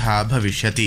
तथा भविष्यति।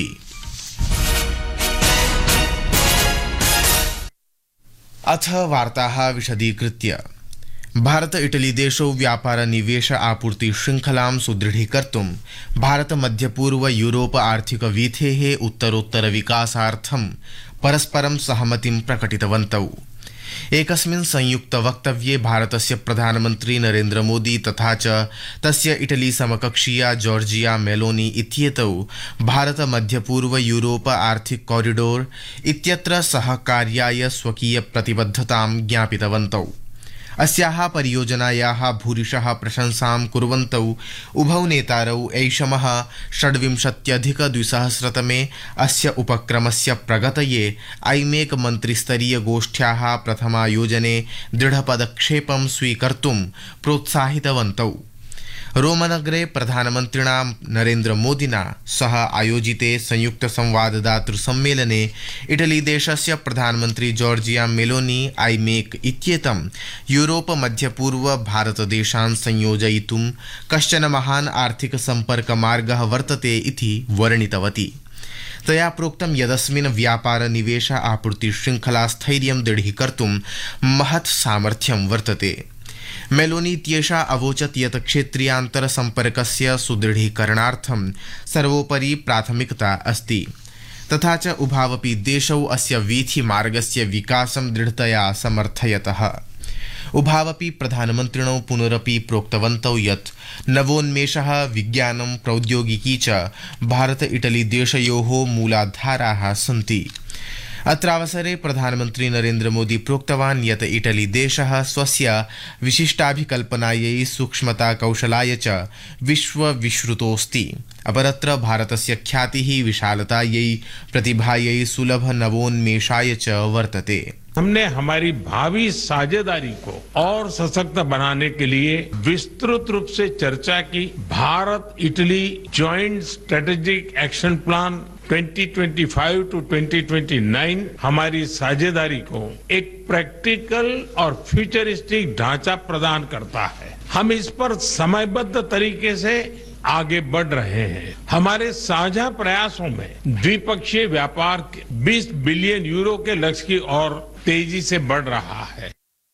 अथ वार्ताः विशदीकृत्य। भारत इटली देशौ व्यापार निवेश आपूर्ति श्रृंखलां सुदृढीकर्तुं भारत मध्यपूर्व यूरोप आर्थिक वीथेः उत्तरोत्तर विकासार्थं परस्परं सहमतिं प्रकटितवन्तौ। एकस्मिन् संयुक्त वक्तव्ये भारतस्य प्रधानमन्त्री नरेन्द्र मोदी तथा च तस्य इटली समकक्षीया जॉर्जिया मेलोनी इत्येतौ भारत मध्यपूर्व यूरोप आर्थिक कॉरिडोर इत्यत्र सहकार्याय स्वकीय प्रतिबद्धतां ज्ञापितवन्तौ। अस्याः परियोजनायाः भूरिशः प्रशंसां कुर्वन्तौ उभौ नेतारौ ऐषमः 26-2000 अस्य उपक्रमस्य प्रगतये आईमेक मन्त्रिस्तरीयगोष्ठ्याः प्रथमायोजने दृढपदक्षेपं स्वीकर्तुं प्रोत्साहितवन्तौ। रोमनगरे प्रधानमन्त्रिणा नरेन्द्र मोदिना सह आयोजिते संयुक्त संवाददातृ सम्मेलने इटली देशस्य प्रधानमन्त्री जॉर्जिया मेलोनी आईमेक इत्येतं यूरोप मध्यपूर्व भारतदेशान् संयोजयितुं कश्चन महान् आर्थिक सम्पर्कमार्गः वर्तते इति वर्णितवती। तया प्रोक्तं यदस्मिन् व्यापार निवेश आपूर्ति श्रृंखला स्थैर्यं दृढीकर्तुं महत् सामर्थ्यं वर्तते। मेलोनी इत्येषा अवोचत् यत् क्षेत्रीयान्तर सम्पर्कस्य सुदृढीकरणार्थं सर्वोपरि प्राथमिकता अस्ति, तथा च उभावपि देशौ अस्य वीथिमार्गस्य विकासं दृढतया समर्थयतः। उभावपि प्रधानमन्त्रिणौ पुनरपि प्रोक्तवन्तौ यत् नवोन्मेषः विज्ञानं प्रौद्योगिकी च भारत इटली देशयोः मूलाधाराः सन्ति। अत्रावसरे प्रधानमन्त्री नरेन्द्र मोदी प्रोक्तवान् यत् इटली देशः स्वस्य विशिष्टाभिकल्पनायै सूक्ष्मता कौशलाय च विश्वविश्रुतोऽस्ति। अपरत्र भारतस्य ख्यातिः विशालतायै प्रतिभायै सुलभ नवोन्मेषाय च वर्तते। हमने हमारी भावी साझेदारी को और सशक्त बनाने के लिए विस्तृत रूप से चर्चा की। Bharata Italy joint strategic action plan 2025 to 2029 हमारी साझेदारी को एक प्रैक्टिकल और फ्यूचरिस्टिक ढांचा प्रदान करता है। हम इस पर समयबद्ध तरीके से आगे बढ़ रहे हैं। हमारे साझा प्रयासों में द्विपक्षीय व्यापार 20 बिलियन यूरो के लक्ष्य की ओर तेजी से बढ़ रहा है।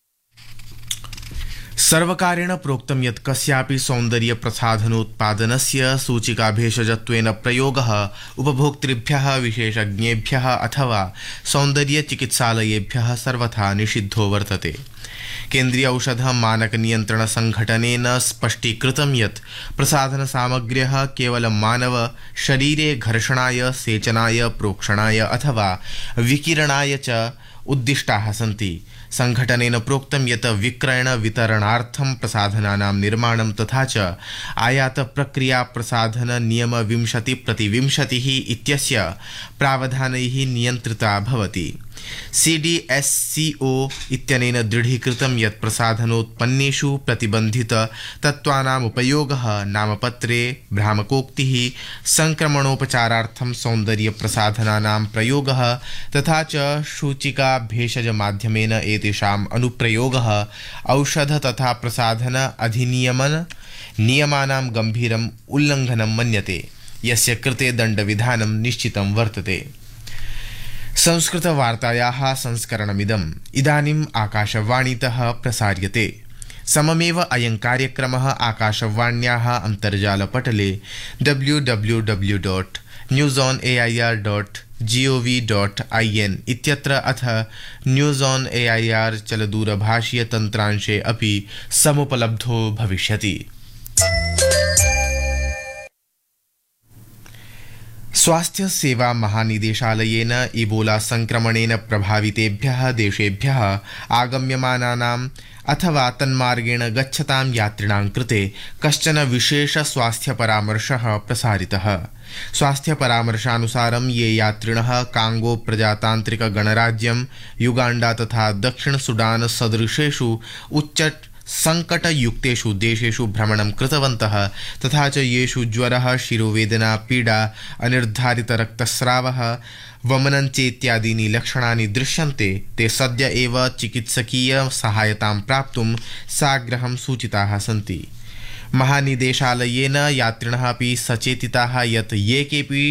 सर्वकारेण प्रोक्तं यत् कस्यापि सौन्दर्य प्रसाधनोत्पादनस्य सूचिकाभेषजत्वेन प्रयोगः उपभोक्तृभ्यः विशेषज्ञेभ्यः अथवा सौन्दर्य चिकित्सालयेभ्यः सर्वथा निषिद्धो वर्तते। केन्द्रीय औषध मानक नियंत्रण संघटनेन स्पष्टीकृतं यत् प्रसाधन सामग्र्यः केवलं मानव शरीरे घर्षणाय, सेचनाय, प्रोक्षणाय अथवा विकिरणाय च उद्दिष्टाः सन्ति। संघटनेन प्रोक्तं यत् विक्रयण वितरणार्थं प्रसाधनानां निर्माणं तथा च आयात प्रक्रिया प्रसाधन नियम 20/20 इत्यस्य प्रावधानैः नियन्त्रिता भवति। CDSCO इत्यनेन दृढीकृतं यत् प्रसाधनोत्पन्नेषु प्रतिबन्धित तत्त्वानाम् उपयोगः नामपत्रे भ्रामकोक्तिः, संक्रमणोपचारार्थं सौन्दर्य प्रसाधनानां प्रयोगः तथा च सूचिका भेषज माध्यमेन एतेषाम् अनुप्रयोगः औषध तथा प्रसाधन अधिनियमन नियमानां गम्भीरम् उल्लङ्घनं मन्यते, यस्य कृते दण्डविधानं निश्चितं वर्तते। संस्कृतवार्तायाः संस्करणमिदम् इदानीम् आकाशवाणीतः प्रसार्यते। सममेव अयं कार्यक्रमः आकाशवाण्याः अन्तर्जालपटले www.newsonair.gov.in इत्यत्र अथ न्यूज़ ऑन एआईआर चलदूरभाषीय तन्त्रांशे अपि समुपलब्धो भविष्यति। स्वास्थ्य सेवा महानिदेशालयेन इबोला संक्रमणेन प्रभावितेभ्यः देशेभ्यः आगम्यमानानाम् अथवा तन्मार्गेण गच्छतां यात्रिणां कृते कश्चन विशेष स्वास्थ्य परामर्शः प्रसारितः। स्वास्थ्य परामर्शानुसारं ये यात्रिणः कांगो प्रजातांत्रिक गणराज्यं, युगांडा तथा दक्षिण सुडान सदृशेषु उच्च संकटयुक्तेषु देशेषु भ्रमणं कृतवन्तः तथा च येषु ज्वरः, शिरोवेदना, पीडा, अनिर्धारित रक्तस्रावः, वमनं चेत्यादीनि लक्षणानि दृश्यन्ते, ते सद्य एव चिकित्सकीय सहायतां प्राप्तुं साग्रहं सूचिताः सन्ति। महानिदेशालयेन यात्रिणः अपि सचेतिताः यत् ये केऽपि